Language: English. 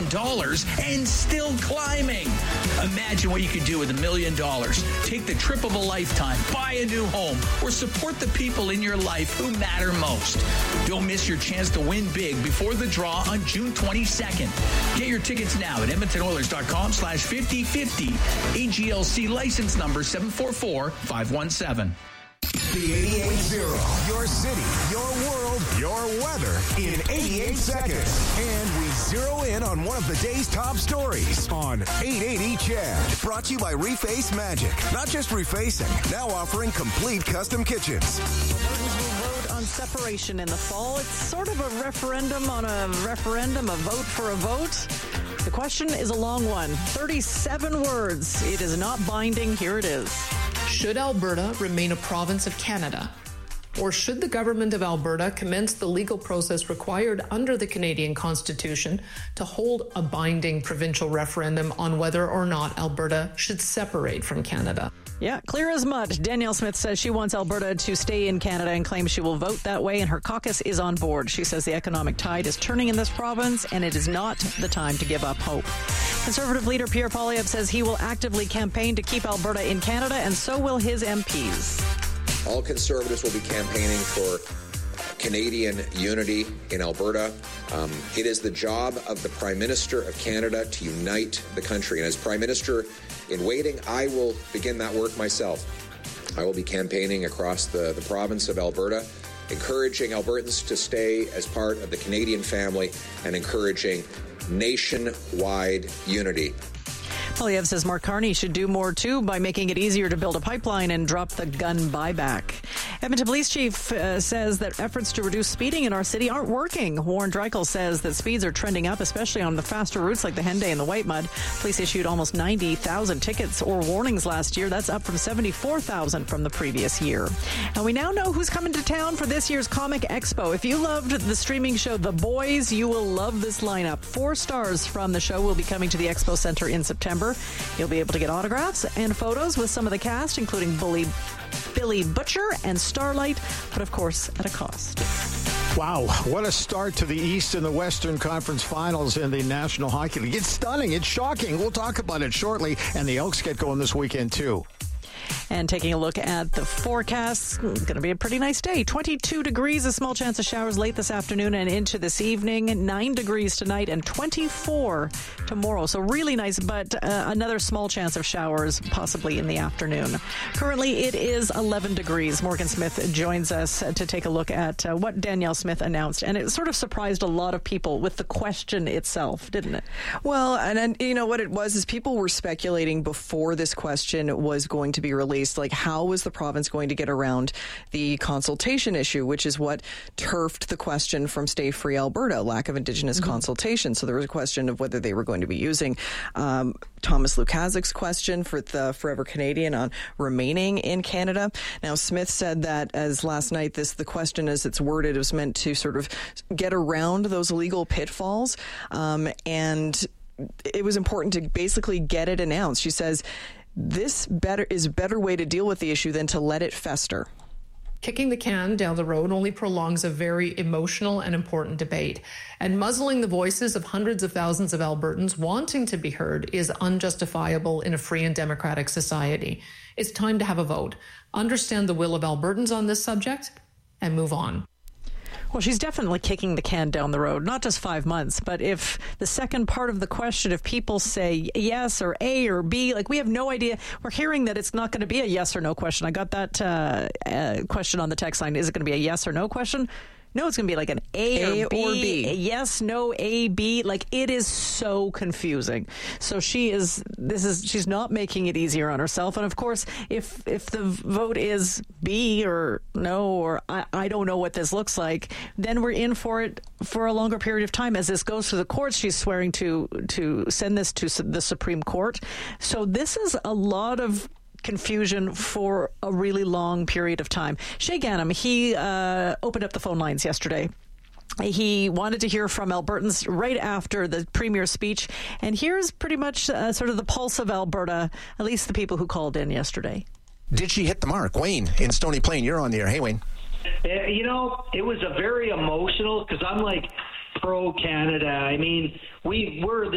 and still climbing. Imagine what you could do with $1 million. Take the trip of a lifetime, buy a new home, or support the people in your life who matter most. Don't miss your chance to win big before the draw on June 22nd. Get your tickets now at EdmontonOilers.com/5050. AGLC license number 744517. The 88.0, your city, your world, your weather in 88 seconds. And we zero in on one of the day's top stories on 880 Chad. Brought to you by Reface Magic. Not just refacing, now offering complete custom kitchens. Voters will vote on separation in the fall. It's sort of a referendum on a referendum, a vote for a vote. The question is a long one, 37 words. It is not binding. Here it is. Should Alberta remain a province of Canada? Or should the government of Alberta commence the legal process required under the Canadian Constitution to hold a binding provincial referendum on whether or not Alberta should separate from Canada? Yeah, clear as mud. Danielle Smith says she wants Alberta to stay in Canada and claims she will vote that way, and her caucus is on board. She says the economic tide is turning in this province, and it is not the time to give up hope. Conservative leader Pierre Poilievre says he will actively campaign to keep Alberta in Canada, and so will his MPs. All Conservatives will be campaigning for Canadian unity in Alberta. It is the job of the Prime Minister of Canada to unite the country. And as Prime Minister in waiting, I will begin that work myself. I will be campaigning across the province of Alberta, encouraging Albertans to stay as part of the Canadian family and encouraging nationwide unity. Poilievre says Mark Carney should do more, too, by making it easier to build a pipeline and drop the gun buyback. Edmonton Police Chief says that efforts to reduce speeding in our city aren't working. Warren Dreichel says that speeds are trending up, especially on the faster routes like the Henday and the Whitemud. Police issued almost 90,000 tickets or warnings last year. That's up from 74,000 from the previous year. And we now know who's coming to town for this year's Comic Expo. If you loved the streaming show The Boys, you will love this lineup. 4 stars from the show will be coming to the Expo Center in September. You'll be able to get autographs and photos with some of the cast, including Billy Butcher and Starlight, but of course at a cost. Wow, what a start to the East and the Western Conference Finals in the National Hockey League. It's stunning. It's shocking. We'll talk about it shortly. And the Elks get going this weekend, too. And taking a look at the forecast, it's going to be a pretty nice day. 22 degrees, a small chance of showers late this afternoon and into this evening. 9 degrees tonight and 24 tomorrow. So really nice, but another small chance of showers possibly in the afternoon. Currently, it is 11 degrees. Morgan Smith joins us to take a look at what Danielle Smith announced. And it sort of surprised a lot of people with the question itself, didn't it? Well, and you know what it was is people were speculating before this question was going to be released, like how was the province going to get around the consultation issue, which is what turfed the question from Stay Free Alberta, lack of Indigenous consultation. So there was a question of whether they were going to be using Thomas Lukaszik's question for the Forever Canadian on remaining in Canada. Now, Smith said that as last night, the question as it's worded was meant to sort of get around those legal pitfalls, and it was important to basically get it announced. She says, this is a better way to deal with the issue than to let it fester. Kicking the can down the road only prolongs a very emotional and important debate. And muzzling the voices of hundreds of thousands of Albertans wanting to be heard is unjustifiable in a free and democratic society. It's time to have a vote, understand the will of Albertans on this subject, and move on. Well, she's definitely kicking the can down the road, not just 5 months, but if the second part of the question, if people say yes or A or B, like we have no idea. We're hearing that it's not going to be a yes or no question. I got that question on the text line. Is it going to be a yes or no question? No, it's going to be like an A or B. Yes, no, A, B. Like, it is so confusing. So she's not making it easier on herself. And of course, if the vote is B or no, or I don't know what this looks like, then we're in for it for a longer period of time. As this goes through the courts, she's swearing to send this to the Supreme Court. So this is a lot of confusion for a really long period of time. Shay Ghanem, he opened up the phone lines yesterday. He wanted to hear from Albertans right after the Premier's speech, and here's pretty much sort of the pulse of Alberta, at least the people who called in yesterday. Did she hit the mark? Wayne in Stony Plain, you're on the air. Hey, Wayne. You know, it was a very emotional, because I'm like pro-Canada. I mean, we're